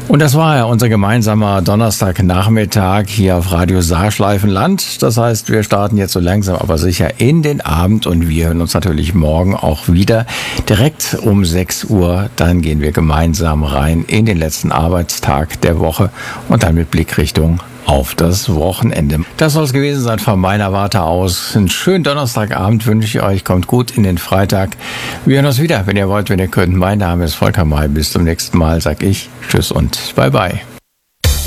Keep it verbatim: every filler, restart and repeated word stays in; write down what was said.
Und das war ja unser gemeinsamer Donnerstagnachmittag hier auf Radio Saarschleifenland. Das heißt, wir starten jetzt so langsam aber sicher in den Abend und wir hören uns natürlich morgen auch wieder direkt um sechs Uhr. Dann gehen wir gemeinsam rein in den letzten Arbeitstag der Woche und dann mit Blickrichtung auf das Wochenende. Das soll es gewesen sein von meiner Warte aus. Einen schönen Donnerstagabend wünsche ich euch. Kommt gut in den Freitag. Wir hören uns wieder, wenn ihr wollt, wenn ihr könnt. Mein Name ist Volker May. Bis zum nächsten Mal, sag ich. Tschüss und bye bye.